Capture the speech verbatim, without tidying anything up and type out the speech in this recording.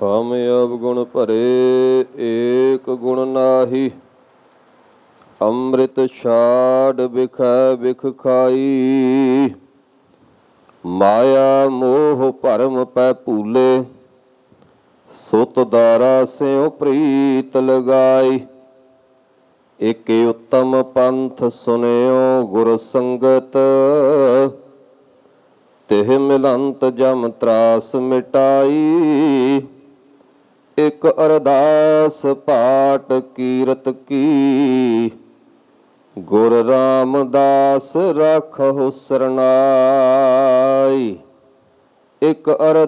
ਹਮ ਅਵਗੁਣ ਭਰੇ ਏਕ ਗੁਣ ਨਾਹੀ। ਅੰਮ੍ਰਿਤ ਛਾੜ ਬਿਖੈ ਬਿਖ ਖਾਈ। ਮਾਇਆ ਮੋਹ ਭਰਮ ਪੈ ਭੂਲੇ। ਸੁਤ ਦਾਰਾ ਸਿਉ ਪ੍ਰੀਤ ਲਗਾਈ। ਇਕ ਉੱਤਮ ਪੰਥ ਸੁਨਿਓ ਗੁਰ ਸੰਗਤ। ਤਿਹ ਮਿਲੰਤ ਜਮ ਤਰਾਸ ਮਿਟਾਈ। ਇਕ ਅਰਦਾਸ ਪਾਟ ਕੀਰਤ ਕੀ। ਗੁਰ ਰਾਮਦਾਸ ਰਾਖਹੁ ਸਰਨਾਈ। ਇਕ ਅਰ